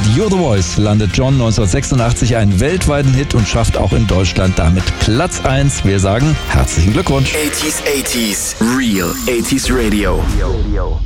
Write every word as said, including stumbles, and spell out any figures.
Mit You're the Voice landet John neunzehnhundertsechsundachtzig einen weltweiten Hit und schafft auch in Deutschland damit Platz eins. Wir sagen herzlichen Glückwunsch. achtziger, achtziger, Real achtziger Radio.